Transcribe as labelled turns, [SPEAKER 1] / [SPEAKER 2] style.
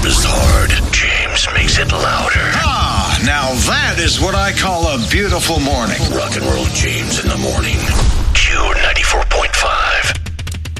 [SPEAKER 1] job is hard, James makes it louder.
[SPEAKER 2] Ah, now that is what I call a beautiful morning.
[SPEAKER 1] Rock and Roll James in the morning.